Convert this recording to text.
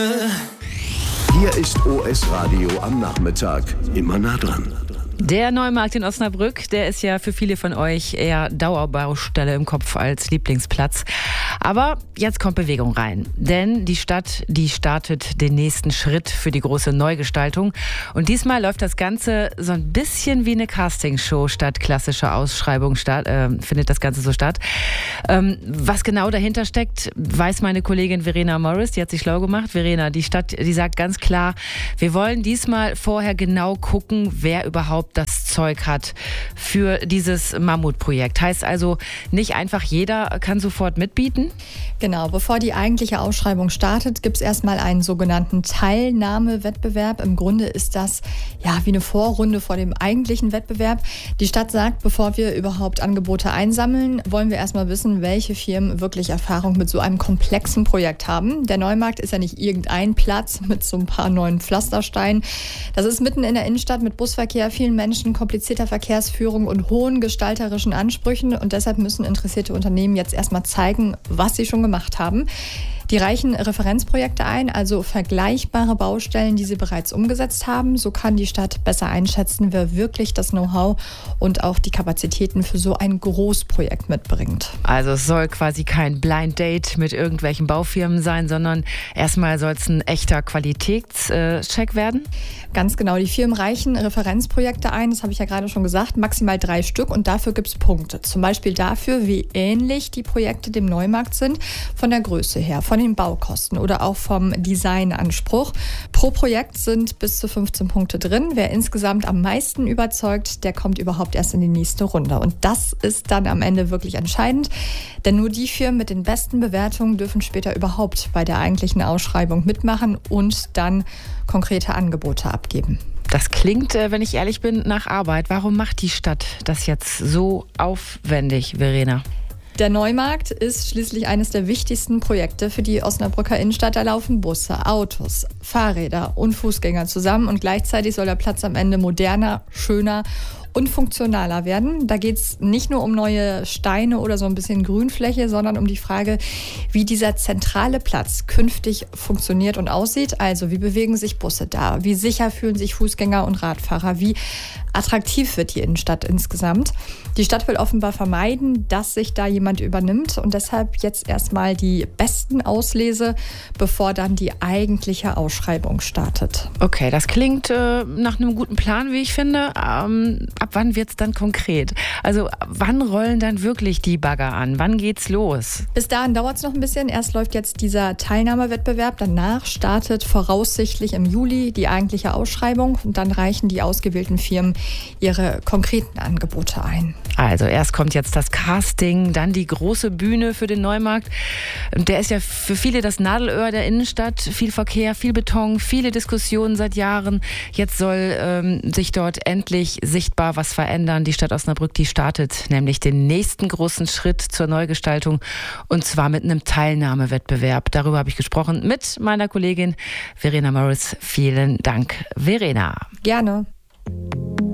Hier ist OS Radio am Nachmittag. Immer nah dran. Der Neumarkt in Osnabrück, der ist ja für viele von euch eher Dauerbaustelle im Kopf als Lieblingsplatz. Aber jetzt kommt Bewegung rein. Denn die Stadt, die startet den nächsten Schritt für die große Neugestaltung. Und diesmal läuft das Ganze so ein bisschen wie eine Castingshow statt klassischer Ausschreibung. Findet das Ganze so statt. Was genau dahinter steckt, weiß meine Kollegin Verena Morris. Die hat sich schlau gemacht. Verena, die Stadt, die sagt ganz klar, wir wollen diesmal vorher genau gucken, wer überhaupt das Zeug hat für dieses Mammutprojekt. Heißt also, nicht einfach jeder kann sofort mitbieten? Genau, bevor die eigentliche Ausschreibung startet, gibt es erstmal einen sogenannten Teilnahmewettbewerb. Im Grunde ist das ja wie eine Vorrunde vor dem eigentlichen Wettbewerb. Die Stadt sagt, bevor wir überhaupt Angebote einsammeln, wollen wir erstmal wissen, welche Firmen wirklich Erfahrung mit so einem komplexen Projekt haben. Der Neumarkt ist ja nicht irgendein Platz mit so ein paar neuen Pflastersteinen. Das ist mitten in der Innenstadt mit Busverkehr, vielen Menschen, komplizierter Verkehrsführung und hohen gestalterischen Ansprüchen. Und deshalb müssen interessierte Unternehmen jetzt erstmal zeigen, was sie schon gemacht haben. Die reichen Referenzprojekte ein, also vergleichbare Baustellen, die sie bereits umgesetzt haben. So kann die Stadt besser einschätzen, wer wirklich das Know-how und auch die Kapazitäten für so ein Großprojekt mitbringt. Also es soll quasi kein Blind Date mit irgendwelchen Baufirmen sein, sondern erstmal soll es ein echter Qualitätscheck werden? Ganz genau, die Firmen reichen Referenzprojekte ein, das habe ich ja gerade schon gesagt, maximal 3 Stück und dafür gibt es Punkte. Zum Beispiel dafür, wie ähnlich die Projekte dem Neumarkt sind, von der Größe her, von den Baukosten oder auch vom Designanspruch. Pro Projekt sind bis zu 15 Punkte drin. Wer insgesamt am meisten überzeugt, der kommt überhaupt erst in die nächste Runde. Und das ist dann am Ende wirklich entscheidend, denn nur die Firmen mit den besten Bewertungen dürfen später überhaupt bei der eigentlichen Ausschreibung mitmachen und dann konkrete Angebote abgeben. Das klingt, wenn ich ehrlich bin, nach Arbeit. Warum macht die Stadt das jetzt so aufwendig, Verena? Der Neumarkt ist schließlich eines der wichtigsten Projekte für die Osnabrücker Innenstadt. Da laufen Busse, Autos, Fahrräder und Fußgänger zusammen und gleichzeitig soll der Platz am Ende moderner, schöner und funktionaler werden. Da geht es nicht nur um neue Steine oder so ein bisschen Grünfläche, sondern um die Frage, wie dieser zentrale Platz künftig funktioniert und aussieht. Also wie bewegen sich Busse da? Wie sicher fühlen sich Fußgänger und Radfahrer? Wie attraktiv wird die Innenstadt insgesamt? Die Stadt will offenbar vermeiden, dass sich da jemand übernimmt und deshalb jetzt erstmal die besten Auslese, bevor dann die eigentliche Ausschreibung startet. Okay, das klingt nach einem guten Plan, wie ich finde. Ab wann wird es dann konkret? Also wann rollen dann wirklich die Bagger an? Wann geht's los? Bis dahin dauert es noch ein bisschen. Erst läuft jetzt dieser Teilnahmewettbewerb. Danach startet voraussichtlich im Juli die eigentliche Ausschreibung. Und dann reichen die ausgewählten Firmen ihre konkreten Angebote ein. Also erst kommt jetzt das Casting, dann die große Bühne für den Neumarkt. Der ist ja für viele das Nadelöhr der Innenstadt. Viel Verkehr, viel Beton, viele Diskussionen seit Jahren. Jetzt soll sich dort endlich sichtbar was verändern. Die Stadt Osnabrück, die startet nämlich den nächsten großen Schritt zur Neugestaltung und zwar mit einem Teilnahmewettbewerb. Darüber habe ich gesprochen mit meiner Kollegin Verena Morris. Vielen Dank, Verena. Gerne.